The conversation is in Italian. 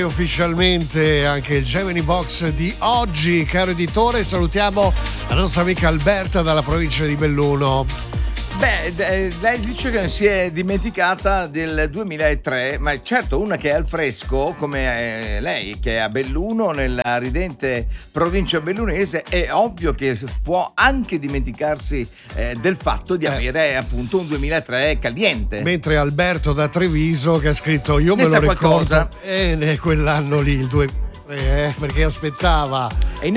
Ufficialmente anche il Gemini Box di oggi, caro editore. Salutiamo la nostra amica Alberta dalla provincia di Belluno. Lei dice che non si è dimenticata del 2003, ma certo una che è al fresco come lei, che è a Belluno, nella ridente provincia bellunese, è ovvio che può anche dimenticarsi del fatto di avere appunto un 2003 caliente. Mentre Alberto da Treviso che ha scritto io me lo ricordo, quell'anno lì, il 2003, perché aspettava.